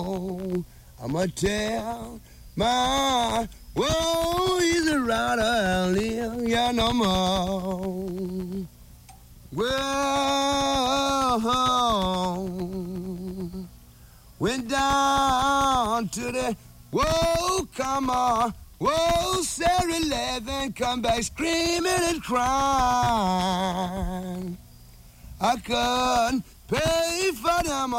I'ma tell my whoa, he's a rider, I'll live, yeah, no more. Well, went down to the whoa, come on, whoa, 7-Eleven, come back screaming and crying. I couldn't pay for them